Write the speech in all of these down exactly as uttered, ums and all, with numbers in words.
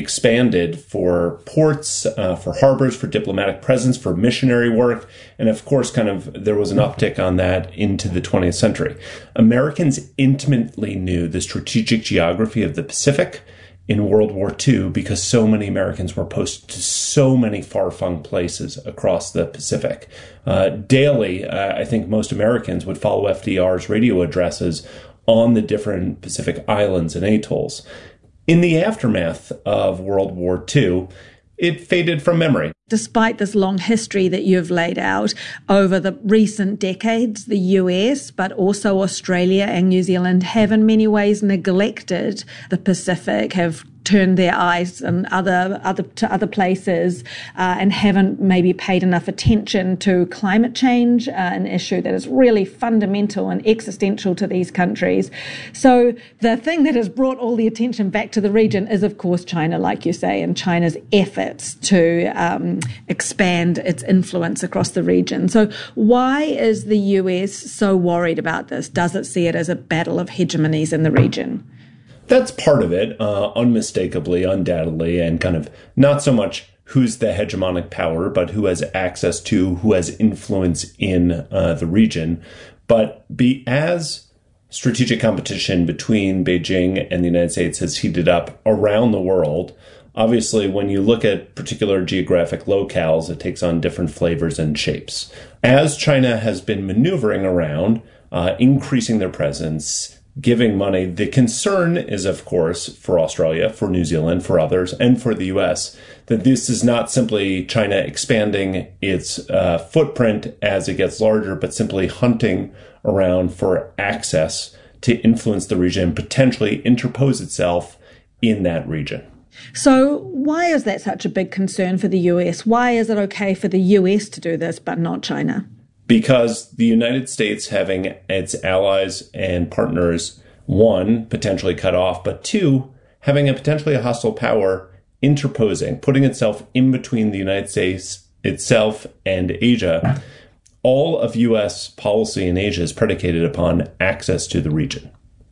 expanded for ports, uh, for harbors, for diplomatic presence, for missionary work. And of course, kind of there was an uptick on that into the twentieth century. Americans intimately knew the strategic geography of the Pacific in World War Two because so many Americans were posted to so many far-flung places across the Pacific. Uh, daily, uh, I think most Americans would follow F D R's radio addresses on the different Pacific islands and atolls. In the aftermath of World War Two, it faded from memory. Despite this long history that you've laid out over the recent decades, the U S, but also Australia and New Zealand have in many ways neglected the Pacific, have turned their eyes and other other to other places, uh, and haven't maybe paid enough attention to climate change, uh, an issue that is really fundamental and existential to these countries. So the thing that has brought all the attention back to the region is, of course, China, like you say, and China's efforts to um, expand its influence across the region. So why is the U S so worried about this? Does it see it as a battle of hegemonies in the region? That's part of it, uh, unmistakably, undoubtedly, and kind of not so much who's the hegemonic power, but who has access to, who has influence in uh, the region. But be as strategic competition between Beijing and the United States has heated up around the world, obviously, when you look at particular geographic locales, it takes on different flavors and shapes. As China has been maneuvering around, uh, increasing their presence, giving money, the concern is, of course, for Australia, for New Zealand, for others, and for the U S, that this is not simply China expanding its uh, footprint as it gets larger, but simply hunting around for access to influence the region and potentially interpose itself in that region. So why is that such a big concern for the U S? Why is it okay for the U S to do this, but not China? Because the United States, having its allies and partners, one, potentially cut off, but two, having a potentially a hostile power interposing, putting itself in between the United States itself and Asia, all of U S policy in Asia is predicated upon access to the region.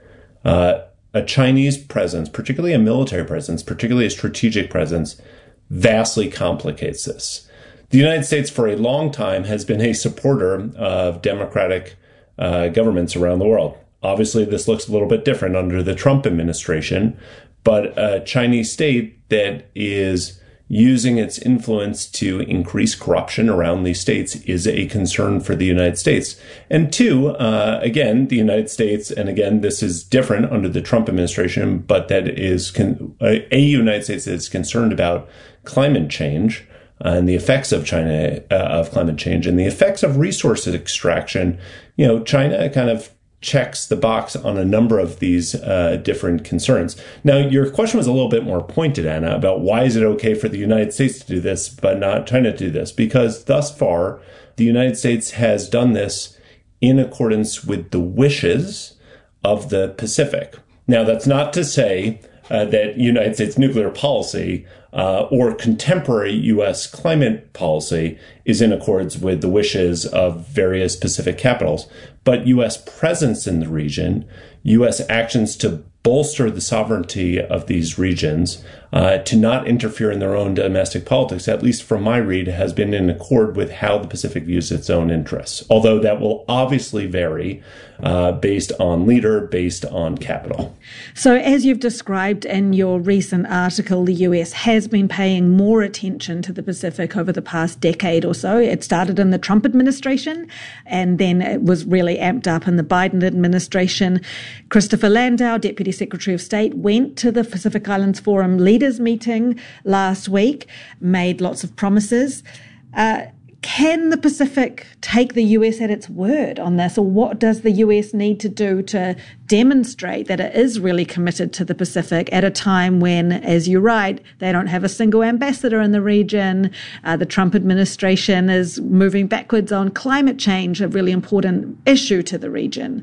Uh, a Chinese presence, particularly a military presence, particularly a strategic presence, vastly complicates this. The United States, for a long time, has been a supporter of democratic uh, governments around the world. Obviously, this looks a little bit different under the Trump administration, but a Chinese state that is using its influence to increase corruption around these states is a concern for the United States. And two, uh, again, the United States, and again, this is different under the Trump administration, but that is con- a United States that is concerned about climate change and the effects of China, uh, of climate change and the effects of resource extraction. You know, China kind of checks the box on a number of these uh, different concerns. Now, your question was a little bit more pointed, Anna, about why is it okay for the United States to do this, but not China to do this? Because thus far, the United States has done this in accordance with the wishes of the Pacific. Now, that's not to say uh, that United States nuclear policy Uh, or contemporary U S climate policy is in accords with the wishes of various Pacific capitals. But U S presence in the region, U S actions to bolster the sovereignty of these regions, uh, to not interfere in their own domestic politics, at least from my read, has been in accord with how the Pacific views its own interests. Although that will obviously vary uh, based on leader, based on capital. So as you've described in your recent article, the U S has been paying more attention to the Pacific over the past decade or so. It started in the Trump administration, and then it was really amped up in the Biden administration. Christopher Landau, Deputy Secretary of State, went to the Pacific Islands Forum leaders meeting last week, made lots of promises. Uh, Can the Pacific take the U S at its word on this, or what does the U S need to do to demonstrate that it is really committed to the Pacific at a time when, as you write, they don't have a single ambassador in the region? Uh, the Trump administration is moving backwards on climate change, a really important issue to the region.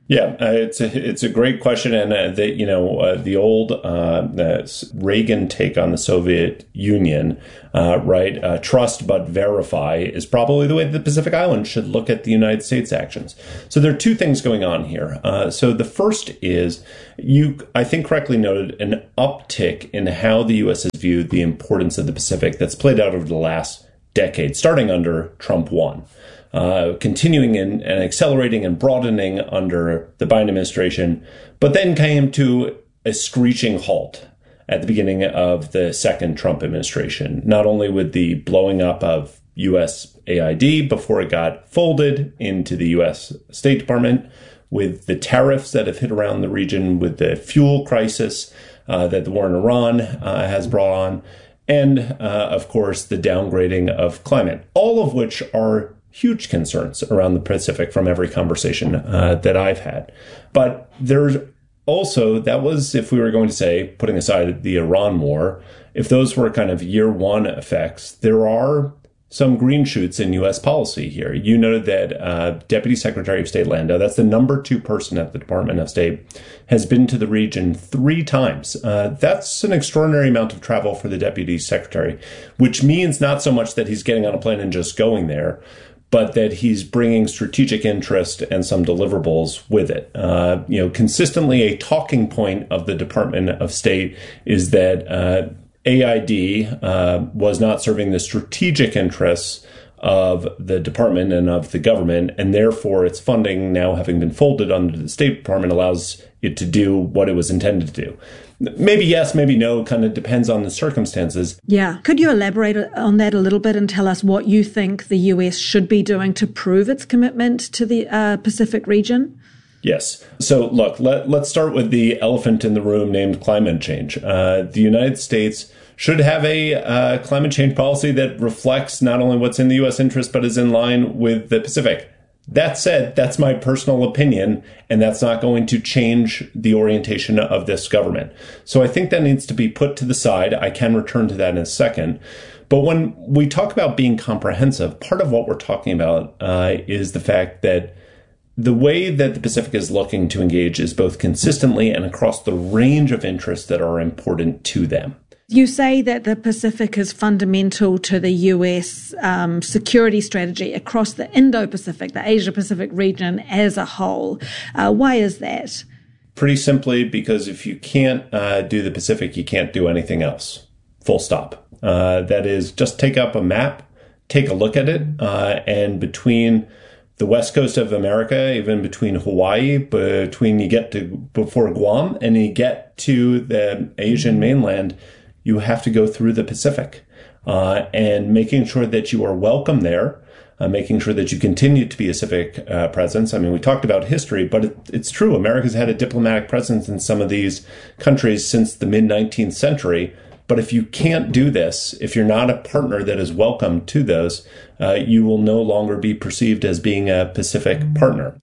Yeah, uh, it's a it's a great question, and uh, the you know uh, the old uh, the Reagan take on the Soviet Union, uh, right? Uh, trust but verify is probably the way the Pacific Islands should look at the United States actions. So there are two things going on here. Uh, so the first is you, I think, correctly noted an uptick in how the U S has viewed the importance of the Pacific that's played out over the last decade, starting under Trump one. Uh, continuing in, and accelerating and broadening under the Biden administration, but then came to a screeching halt at the beginning of the second Trump administration, not only with the blowing up of U S A I D before it got folded into the U S State Department, with the tariffs that have hit around the region, with the fuel crisis uh, that the war in Iran uh, has brought on, and, uh, of course, the downgrading of climate, all of which are huge concerns around the Pacific from every conversation uh, that I've had. But there's also, that was, if we were going to say, putting aside the Iran war, if those were kind of year one effects, there are some green shoots in U S policy here. You noted that uh, Deputy Secretary of State Lando, that's the number two person at the Department of State, has been to the region three times. Uh, that's an extraordinary amount of travel for the Deputy Secretary, which means not so much that he's getting on a plane and just going there, but that he's bringing strategic interest and some deliverables with it. Uh, you know, consistently a talking point of the Department of State is that uh, A I D uh, was not serving the strategic interests of the department and of the government, and therefore its funding, now having been folded under the State Department, allows it to do what it was intended to do. Maybe yes, maybe no, kind of depends on the circumstances. Yeah. Could you elaborate on that a little bit and tell us what you think the U S should be doing to prove its commitment to the uh, Pacific region? Yes. So look, let, let's start with the elephant in the room named climate change. Uh, the United States should have a uh, climate change policy that reflects not only what's in the U S interest, but is in line with the Pacific. That said, that's my personal opinion, and that's not going to change the orientation of this government. So I think that needs to be put to the side. I can return to that in a second. But when we talk about being comprehensive, part of what we're talking about uh, is the fact that the way that the Pacific is looking to engage is both consistently and across the range of interests that are important to them. You say that the Pacific is fundamental to the U S um, security strategy across the Indo-Pacific, the Asia-Pacific region as a whole. Uh, why is that? Pretty simply because if you can't uh, do the Pacific, you can't do anything else. Full stop. Uh, that is, just take up a map, take a look at it, uh, and between the west coast of America, even between Hawaii, between you get to before Guam and you get to the Asian mainland, you have to go through the Pacific, uh, and making sure that you are welcome there, uh, making sure that you continue to be a civic uh, presence. I mean, we talked about history, but it, it's true. America's had a diplomatic presence in some of these countries since the mid nineteenth century. But if you can't do this, if you're not a partner that is welcome to those, uh, you will no longer be perceived as being a Pacific partner.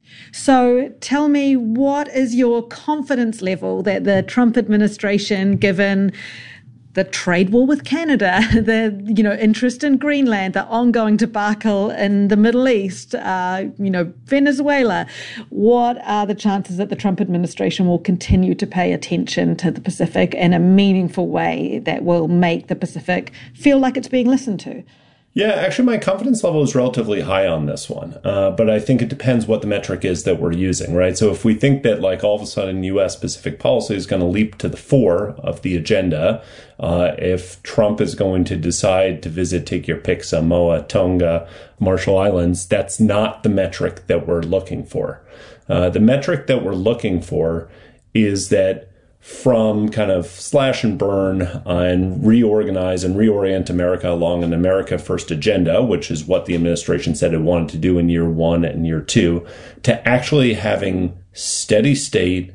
So tell me, what is your confidence level that the Trump administration, given the trade war with Canada, the, you know, interest in Greenland, the ongoing debacle in the Middle East, uh, you know, Venezuela, what are the chances that the Trump administration will continue to pay attention to the Pacific in a meaningful way that will make the Pacific feel like it's being listened to? Yeah, actually, my confidence level is relatively high on this one. Uh, but I think it depends what the metric is that we're using, right? So if we think that, like, all of a sudden U S Pacific policy is going to leap to the fore of the agenda, uh, if Trump is going to decide to visit, take your pick, Samoa, Tonga, Marshall Islands, that's not the metric that we're looking for. Uh, the metric that we're looking for is that from kind of slash and burn uh, and reorganize and reorient America along an America First agenda, which is what the administration said it wanted to do in year one and year two, to actually having steady state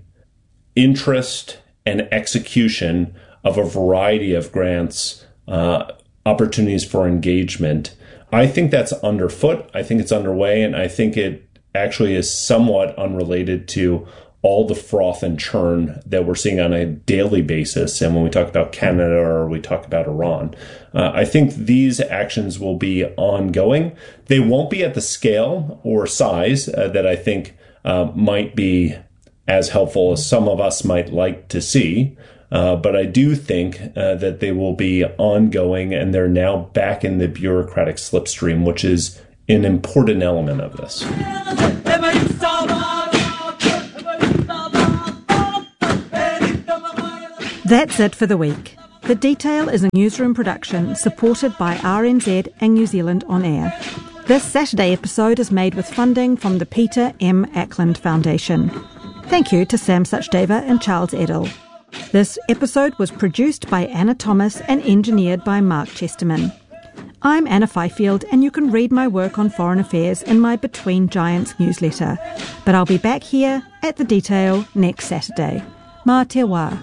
interest and execution of a variety of grants, uh, opportunities for engagement. I think that's underfoot. I think it's underway, and I think it actually is somewhat unrelated to all the froth and churn that we're seeing on a daily basis. And when we talk about Canada or we talk about Iran, uh, I think these actions will be ongoing. They won't be at the scale or size uh, that I think uh, might be as helpful as some of us might like to see. Uh, but I do think uh, that they will be ongoing, and they're now back in the bureaucratic slipstream, which is an important element of this. That's it for the week. The Detail is a newsroom production supported by R N Z and New Zealand On Air. This Saturday episode is made with funding from the Peter M. Ackland Foundation. Thank you to Sam Suchdeva and Charles Edel. This episode was produced by Anna Thomas and engineered by Mark Chesterman. I'm Anna Fifield, and you can read my work on foreign affairs in my Between Giants newsletter. But I'll be back here at The Detail next Saturday. Mā te wā.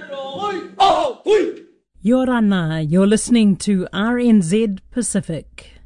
Yorana, you're listening to R N Z Pacific.